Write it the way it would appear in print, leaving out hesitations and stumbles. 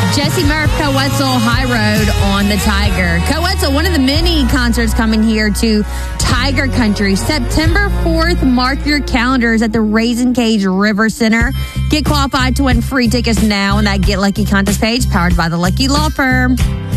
Jesse Murph, Coetzel, High Road on the Tiger. Coetzel, one of the many concerts coming here to Tiger Country. September 4th, mark your calendars at the Raisin Cage River Center. Get qualified to win free tickets now on that Get Lucky contest page, powered by the Lucky Law Firm.